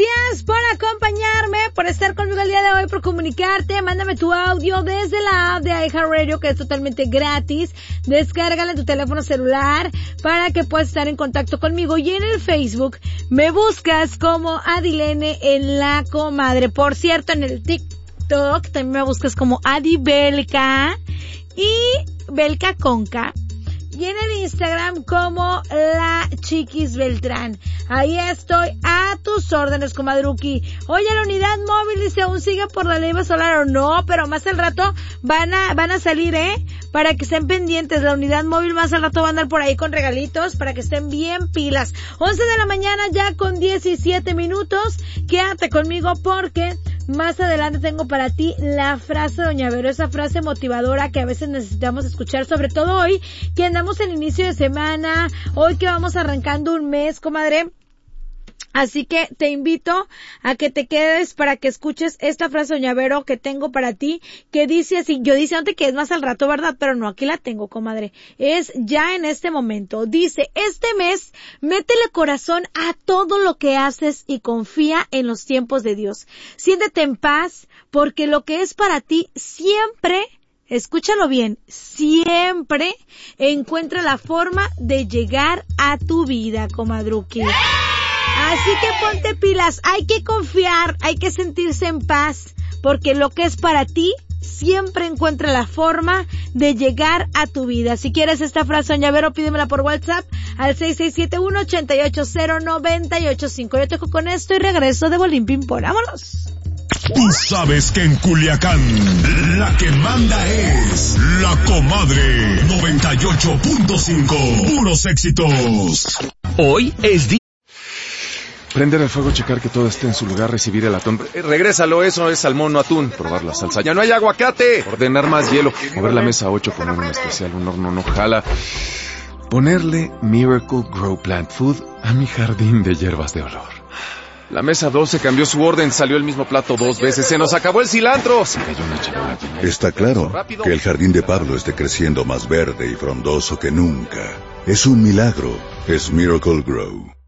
Gracias por acompañarme, por estar conmigo el día de hoy, por comunicarte. Mándame tu audio desde la app de iHeartRadio, que es totalmente gratis. Descárgala en tu teléfono celular para que puedas estar en contacto conmigo. Y en el Facebook me buscas como Adilene en la comadre. Por cierto, en el TikTok también me buscas como Adibelka y Belka Conca. Y en el Instagram como La Chiquis Beltrán. Ahí estoy a tus órdenes, comadruki. Oye, la unidad móvil dice, ¿aún sigue por la ley solar o no? Pero más al rato van a salir, para que estén pendientes. La unidad móvil más al rato va a andar por ahí con regalitos para que estén bien pilas. 11 de la mañana ya con 17 minutos. Quédate conmigo porque más adelante tengo para ti la frase de Doña Vero, esa frase motivadora que a veces necesitamos escuchar, sobre todo hoy que andamos en inicio de semana, hoy que vamos arrancando un mes, comadre. Así que te invito a que te quedes para que escuches esta frase, Doña Vero, que tengo para ti, que dice así. Yo decía antes que es más al rato, ¿verdad? Pero no, aquí la tengo, comadre. Es ya en este momento. Dice, este mes, métele corazón a todo lo que haces y confía en los tiempos de Dios. Siéntete en paz, porque lo que es para ti siempre, escúchalo bien, siempre encuentra la forma de llegar a tu vida, comadruki. Así que ponte pilas, hay que confiar, hay que sentirse en paz, porque lo que es para ti siempre encuentra la forma de llegar a tu vida. Si quieres esta frase, Doña Vero, pídemela por WhatsApp al 6671-880-985. Yo te dejo con esto y regreso de Bolín Pimpón. ¡Vámonos! Tú sabes que en Culiacán la que manda es la comadre 98.5. Puros éxitos. Hoy es día. Prender el fuego, checar que todo esté en su lugar, recibir el atún. Regrésalo, eso es salmón, no atún. Probar la salsa. ¡Ya no hay aguacate! Ordenar más hielo. Mover la mesa 8, poner un especial, un horno no jala. Ponerle Miracle Grow Plant Food a mi jardín de hierbas de olor. La mesa 12 cambió su orden, salió el mismo plato 2 veces. ¡Se nos acabó el cilantro! Se cayó una charola llena. Está claro que el jardín de Pablo esté creciendo más verde y frondoso que nunca. Es un milagro. Es Miracle Grow.